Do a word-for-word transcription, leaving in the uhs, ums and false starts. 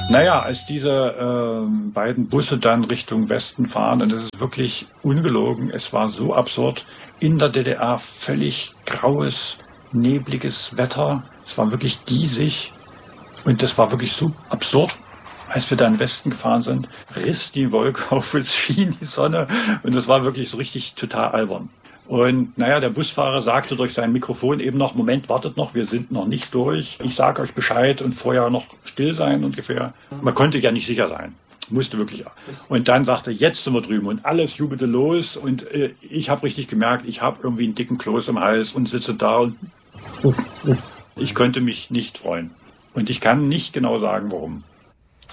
Naja, als diese äh, beiden Busse dann Richtung Westen fahren, und das ist wirklich ungelogen, es war so absurd, in der D D R völlig graues, nebliges Wetter, es war wirklich diesig und das war wirklich so absurd. Als wir da in den Westen gefahren sind, riss die Wolke auf uns, schien die Sonne und das war wirklich so richtig total albern. Und naja, der Busfahrer sagte durch sein Mikrofon eben noch, Moment, wartet noch, wir sind noch nicht durch. Ich sage euch Bescheid und vorher noch still sein ungefähr. Man konnte ja nicht sicher sein, musste wirklich. Und dann sagte, jetzt sind wir drüben und alles jubelte los und äh, ich habe richtig gemerkt, ich habe irgendwie einen dicken Kloß im Hals und sitze da und ich könnte mich nicht freuen. Und ich kann nicht genau sagen, warum.